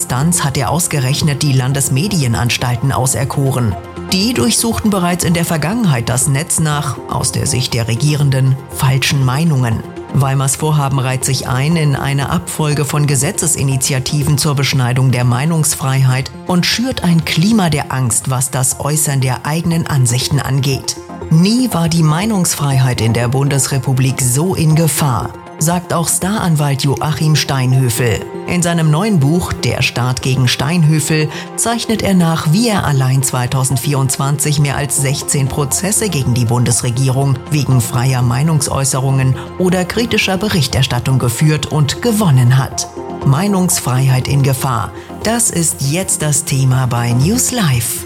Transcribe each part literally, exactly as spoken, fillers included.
Instanz hat er ausgerechnet die Landesmedienanstalten auserkoren. Die durchsuchten bereits in der Vergangenheit das Netz nach, aus der Sicht der Regierenden, falschen Meinungen. Weimars Vorhaben reiht sich ein in eine Abfolge von Gesetzesinitiativen zur Beschneidung der Meinungsfreiheit und schürt ein Klima der Angst, was das Äußern der eigenen Ansichten angeht. Nie war die Meinungsfreiheit in der Bundesrepublik so in Gefahr, sagt auch Staranwalt Joachim Steinhöfel. In seinem neuen Buch »Der Staat gegen Steinhöfel« zeichnet er nach, wie er allein zweitausendvierundzwanzig mehr als sechzehn Prozesse gegen die Bundesregierung wegen freier Meinungsäußerungen oder kritischer Berichterstattung geführt und gewonnen hat. Meinungsfreiheit in Gefahr. Das ist jetzt das Thema bei News Live.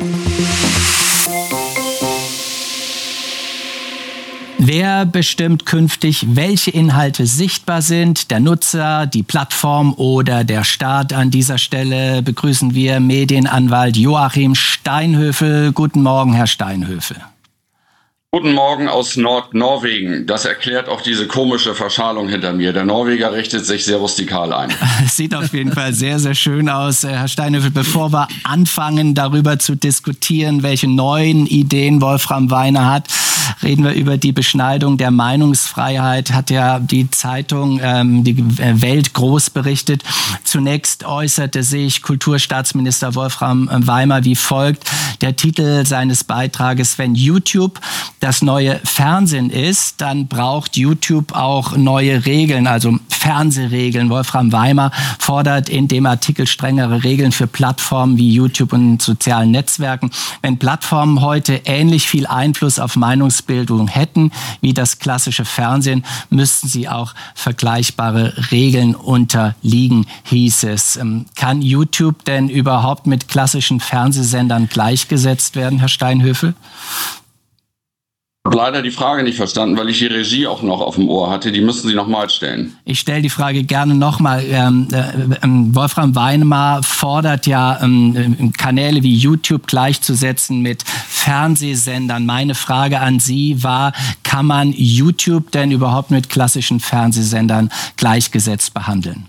Wer bestimmt künftig, welche Inhalte sichtbar sind? Der Nutzer, die Plattform oder der Staat? An dieser Stelle begrüßen wir Medienanwalt Joachim Steinhöfel. Guten Morgen, Herr Steinhöfel. Guten Morgen aus Nordnorwegen. Das erklärt auch diese komische Verschalung hinter mir. Der Norweger richtet sich sehr rustikal ein. Sieht auf jeden Fall sehr, sehr schön aus. Herr Steinhöfel, bevor wir anfangen, darüber zu diskutieren, welche neuen Ideen Wolfram Weiner hat, reden wir über die Beschneidung der Meinungsfreiheit. Hat ja die Zeitung ähm, die Welt groß berichtet. Zunächst äußerte sich Kulturstaatsminister Wolfram Weimar wie folgt. Der Titel seines Beitrages: Wenn YouTube das neue Fernsehen ist, dann braucht YouTube auch neue Regeln, also Fernsehregeln. Wolfram Weimar fordert in dem Artikel strengere Regeln für Plattformen wie YouTube und sozialen Netzwerken. Wenn Plattformen heute ähnlich viel Einfluss auf Meinungsbildung hätten wie das klassische Fernsehen, müssten sie auch vergleichbare Regeln unterliegen, hieß es. Kann YouTube denn überhaupt mit klassischen Fernsehsendern gleichgesetzt werden, Herr Steinhöfel? Ich habe leider die Frage nicht verstanden, weil ich die Regie auch noch auf dem Ohr hatte. Die müssen Sie nochmal stellen. Ich stelle die Frage gerne nochmal. Ähm, äh, Wolfram Weimar fordert ja, ähm, Kanäle wie YouTube gleichzusetzen mit Fernsehsendern. Meine Frage an Sie war, kann man YouTube denn überhaupt mit klassischen Fernsehsendern gleichgesetzt behandeln?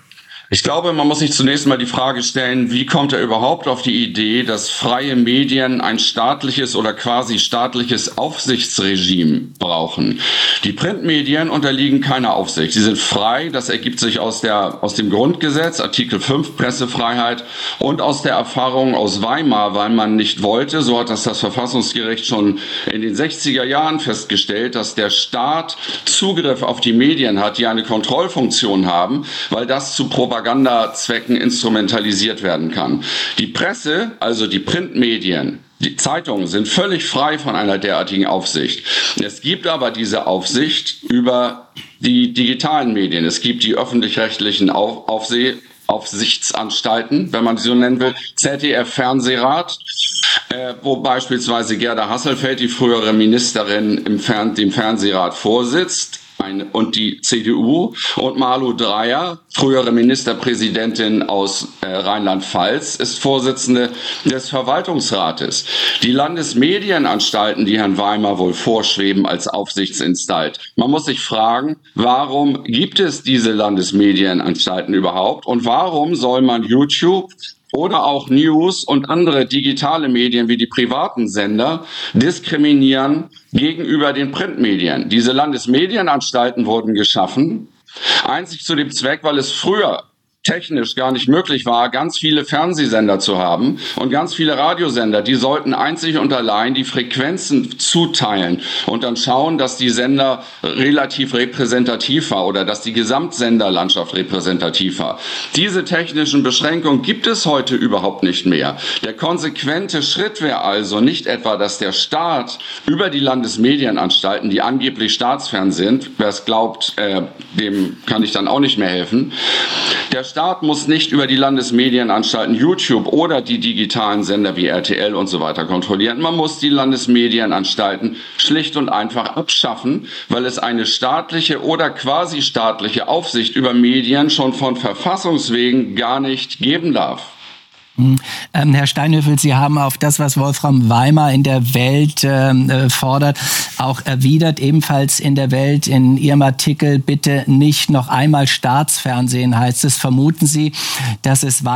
Ich glaube, man muss sich zunächst mal die Frage stellen, wie kommt er überhaupt auf die Idee, dass freie Medien ein staatliches oder quasi staatliches Aufsichtsregime brauchen. Die Printmedien unterliegen keiner Aufsicht. Sie sind frei, das ergibt sich aus der, aus dem Grundgesetz, Artikel fünf, Pressefreiheit, und aus der Erfahrung aus Weimar, weil man nicht wollte, so hat das das Verfassungsgericht schon in den sechziger Jahren festgestellt, dass der Staat Zugriff auf die Medien hat, die eine Kontrollfunktion haben, weil das zu Propaganda Propagandazwecken instrumentalisiert werden kann. Die Presse, also die Printmedien, die Zeitungen sind völlig frei von einer derartigen Aufsicht. Es gibt aber diese Aufsicht über die digitalen Medien. Es gibt die öffentlich-rechtlichen Auf- Aufseh- Aufsichtsanstalten, wenn man sie so nennen will, Z D F-Fernsehrat, äh, wo beispielsweise Gerda Hasselfeld, die frühere Ministerin, im Fern- dem Fernsehrat vorsitzt. Und die C D U, und Malu Dreyer, frühere Ministerpräsidentin aus äh, Rheinland-Pfalz, ist Vorsitzende des Verwaltungsrates. Die Landesmedienanstalten, die Herrn Weimar wohl vorschweben als Aufsichtsinstalt. Man muss sich fragen, warum gibt es diese Landesmedienanstalten überhaupt und warum soll man YouTube oder auch News und andere digitale Medien wie die privaten Sender diskriminieren gegenüber den Printmedien? Diese Landesmedienanstalten wurden geschaffen, einzig zu dem Zweck, weil es früher technisch gar nicht möglich war, ganz viele Fernsehsender zu haben und ganz viele Radiosender. Die sollten einzig und allein die Frequenzen zuteilen und dann schauen, dass die Sender relativ repräsentativ war oder dass die Gesamtsenderlandschaft repräsentativ war. Diese technischen Beschränkungen gibt es heute überhaupt nicht mehr. Der konsequente Schritt wäre also nicht etwa, dass der Staat über die Landesmedienanstalten, die angeblich staatsfern sind, wer es glaubt, äh, dem kann ich dann auch nicht mehr helfen. Der Staat muss nicht über die Landesmedienanstalten YouTube oder die digitalen Sender wie R T L und so weiter kontrollieren. Man muss die Landesmedienanstalten schlicht und einfach abschaffen, weil es eine staatliche oder quasi staatliche Aufsicht über Medien schon von Verfassungswegen gar nicht geben darf. Ähm, Herr Steinhöfel, Sie haben auf das, was Wolfram Weimar in der Welt äh, fordert, auch erwidert, ebenfalls in der Welt, in Ihrem Artikel, bitte nicht noch einmal Staatsfernsehen, heißt es. Vermuten Sie, dass es